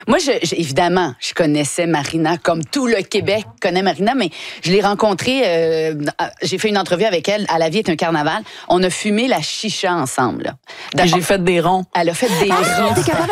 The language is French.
Moi, évidemment, je connaissais Marina, comme tout le Québec connaît Marina, mais je l'ai rencontrée, j'ai fait une entrevue avec elle, à La vie est un carnaval. On a fumé la chicha ensemble. J'ai fait des ronds. Elle a fait des ronds. T'es capable